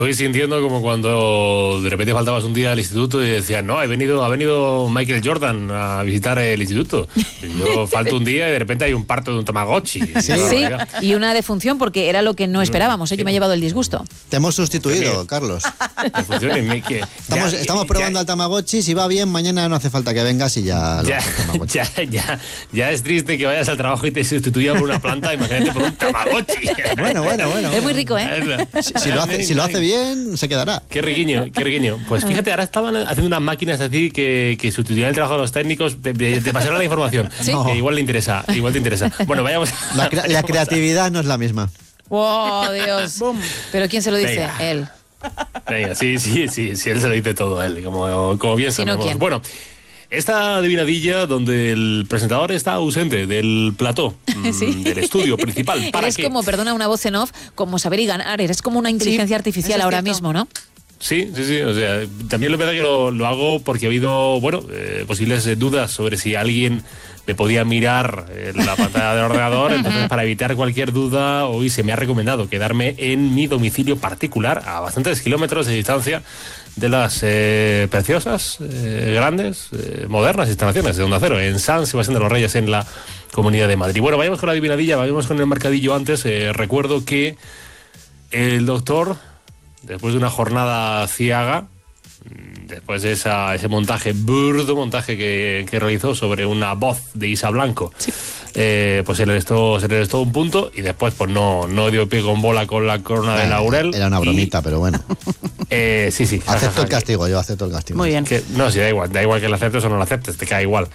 Estoy sintiendo como cuando de repente faltabas un día al instituto y decías, no, ha venido Michael Jordan a visitar el instituto. Y yo falto un día y de repente hay un parto de un Tamagotchi. Sí, y una defunción porque era lo que no esperábamos. Yo me he llevado el disgusto. Te hemos sustituido, Carlos. Estamos probando al Tamagotchi. Si va bien, mañana no hace falta que vengas y ya... Ya es triste que vayas al trabajo y te sustituyan por una planta. Imagínate por un Tamagotchi. Bueno. Es muy rico, ¿eh? Si lo hace bien, se quedará. Qué riquiño. Pues fíjate, ahora estaban haciendo unas máquinas así que sustituían el trabajo de los técnicos. Te pasaron la información. ¿Sí? Que igual te interesa. Bueno, vayamos. La creatividad no es la misma. ¡Wow, Dios! ¿Pero quién se lo dice? Venga. Él. Venga, sí, él se lo dice todo, él, como bien Si no, sabemos. ¿quién? Bueno, esta adivinadilla donde el presentador está ausente del plató, Sí. del estudio principal. ¿Para Eres qué? como, perdona, una voz en off, como saber y ganar. Eres como una inteligencia artificial eso es ahora cierto. mismo, ¿no? Sí, o sea, también es verdad que lo hago porque ha habido, posibles dudas sobre si alguien me podía mirar en la pantalla del ordenador, entonces para evitar cualquier duda, hoy se me ha recomendado quedarme en mi domicilio particular, a bastantes kilómetros de distancia de las preciosas, grandes, modernas instalaciones de Onda Cero, en San Sebastián de los Reyes, en la Comunidad de Madrid. Bueno, vayamos con la adivinadilla, vayamos con el marcadillo antes. Recuerdo que el doctor, después de una jornada ciaga, después de ese burdo montaje que realizó sobre una voz de Isa Blanco, pues se le restó un punto y después pues no dio pie con bola con la corona de laurel. Era una bromita, pero bueno. Sí. Acepto el castigo. Muy bien. Sí, da igual que lo aceptes o no lo aceptes, te cae igual.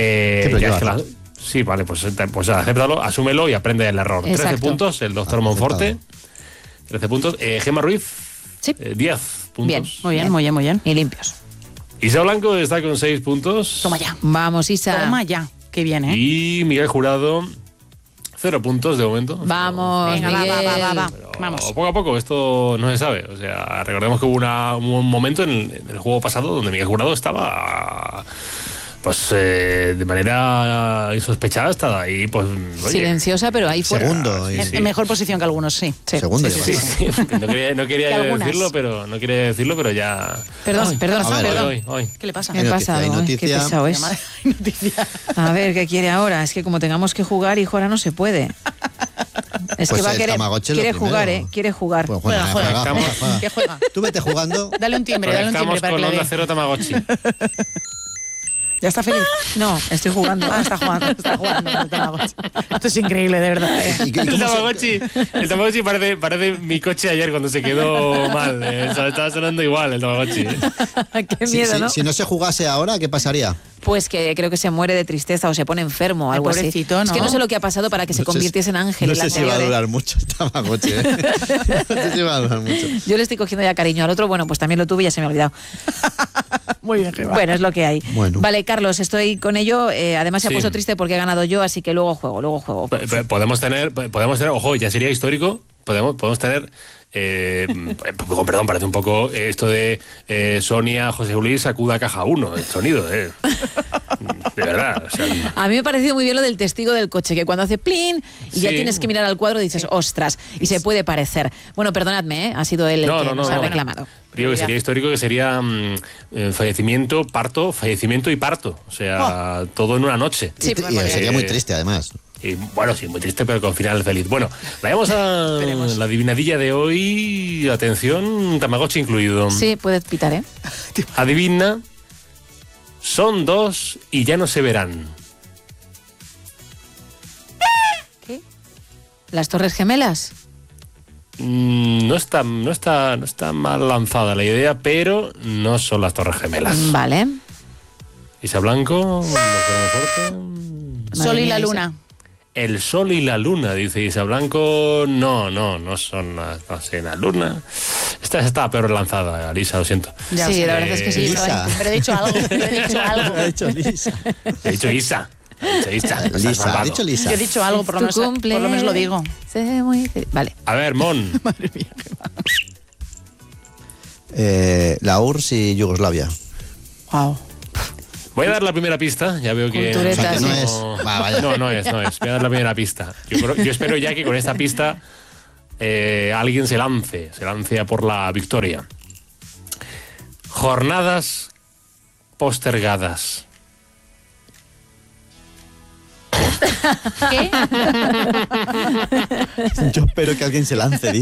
Sí, vale, pues acéptalo, asúmelo y aprende el error. Exacto. 13 puntos, el doctor Monforte. 13 puntos. Gemma Ruiz, Sí. 10 puntos. Muy bien. Y limpios. Isa Blanco está con 6 puntos. Toma ya. Vamos, Isa. Toma ya. Qué bien, ¿eh? Y Miguel Jurado, 0 puntos de momento. Vamos, Venga, Miguel. va. Pero Vamos. poco a poco, esto no se sabe. O sea, recordemos que hubo un momento en el juego pasado donde Miguel Jurado estaba, pues, de manera insospechada, estaba ahí, pues, oye, Silenciosa, pero ahí fuera. Segundo. En mejor posición que algunos, sí. Segundo. Sí. No quería algunas. decirlo, pero ya. Perdón. Hoy. ¿Qué le pasa? Me he pasado. Hay Qué noticia. pesado es. Llamada de noticia. A ver, ¿qué quiere ahora? Es que como tengamos que jugar, hijo, ahora no se puede. Es Pues que va a el querer. Tamagotchi es lo Quiere jugar, primero. Quiere jugar. Pues Juega. juega. ¿Qué juega? Tú vete jugando. Dale un timbre para Estamos que con le Onda dé. Cero Tamagotchi. ¿Ya está feliz? No, estoy jugando. Está jugando. Esto es increíble, de verdad. El Tamagotchi parece mi coche ayer cuando se quedó mal. Estaba sonando igual el Tamagotchi. Qué miedo, ¿no? Si no se jugase ahora, ¿qué pasaría? Pues que creo que se muere de tristeza o se pone enfermo o algo así. pobrecito, ¿no? Es que no sé lo que ha pasado para que se convirtiese en ángel. No el sé si va a anterior, ¿eh? durar mucho el Tamagotchi. No sé si va a durar mucho. Yo le estoy cogiendo ya cariño al otro. Bueno, pues también lo tuve y ya se me ha olvidado. Muy bien, Gemma. Bueno, es lo que hay. Bueno. Vale, Carlos, estoy con ello. Además se ha Sí. puesto triste porque he ganado yo, así que luego juego. Podemos tener, ojo, ya sería histórico. Podemos tener, perdón, parece un poco esto de Sonia, José Luis, sacuda caja 1, el sonido, de verdad. O sea, A mí me ha parecido muy bien lo del testigo del coche, que cuando hace plin y ya Sí. tienes que mirar al cuadro dices, ostras, y se puede parecer. Bueno, perdonadme, ha sido él el que nos ha reclamado. Digo que sería histórico, que sería fallecimiento, parto, fallecimiento y parto. O sea, todo en una noche. Sí, Y sería muy triste, además. Y, bueno, sí, muy triste, pero con final feliz. Bueno, vayamos a la adivinadilla de hoy. Atención, Tamagotchi incluido. Sí, puedes pitar, ¿eh? Adivina, son 2 y ya no se verán. ¿Qué? ¿Las Torres Gemelas? No está mal lanzada la idea, pero no son las Torres Gemelas. Vale. Isa Blanco, Sol y la mía, luna. el sol y la luna, dice Isa Blanco. No son la luna. Esta está peor lanzada, Alisa, lo siento. Ya Sí, sé. la verdad es que sí. Lisa. Pero he dicho algo. Ha dicho Lisa. He dicho Isa. Lisa, ha dicho Lisa. Yo he dicho algo, por lo menos lo digo. Vale. A ver, Mon. Madre mía, La URSS y Yugoslavia. wow. Voy a dar la primera pista. Ya veo que... Cultureta, O sea, que no sí. es. Va, vaya. No es. Voy a dar la primera pista. Yo espero ya que con esta pista alguien se lance a por la victoria. Jornadas postergadas. ¿Qué? Yo espero que alguien se lance,